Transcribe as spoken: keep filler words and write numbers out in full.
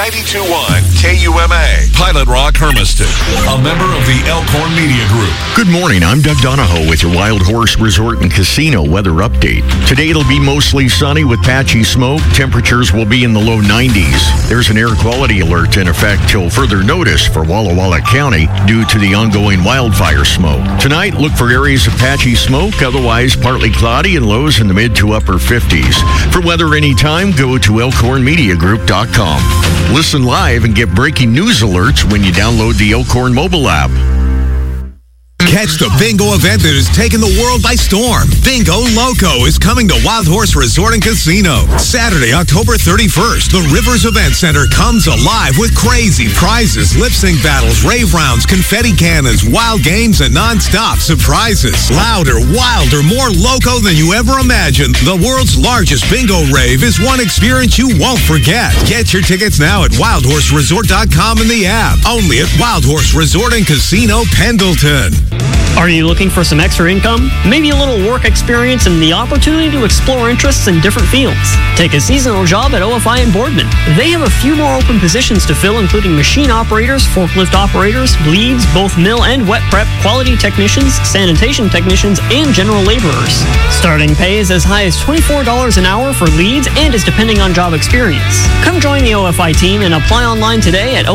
ninety-two point one K U M A. Pilot Rock Hermiston, a member of the Elkhorn Media Group. Good morning. I'm Doug Donahoe with your Wild Horse Resort and Casino weather update. Today it'll be mostly sunny with patchy smoke. Temperatures will be in the low nineties. There's an air quality alert in effect till further notice for Walla Walla County due to the ongoing wildfire smoke. Tonight, look for areas of patchy smoke, otherwise partly cloudy and lows in the mid to upper fifties. For weather anytime, go to elkhorn media group dot com. Listen live and get breaking news alerts when you download the Elkhorn mobile app. Catch the bingo event that has taken the world by storm. Bingo Loco is coming to Wild Horse Resort and Casino. Saturday, October thirty-first, the Rivers Event Center comes alive with crazy prizes, lip sync battles, rave rounds, confetti cannons, wild games, and non-stop surprises. Louder, wilder, more loco than you ever imagined. The world's largest bingo rave is one experience you won't forget. Get your tickets now at wild horse resort dot com in the app. Only at Wild Horse Resort and Casino, Pendleton. Are you looking for some extra income? Maybe a little work experience and the opportunity to explore interests in different fields? Take a seasonal job at O F I in Boardman. They have a few more open positions to fill, including machine operators, forklift operators, leads, both mill and wet prep, quality technicians, sanitation technicians, and general laborers. Starting pay is as high as twenty-four dollars an hour for leads and is depending on job experience. Come join the O F I team and apply online today at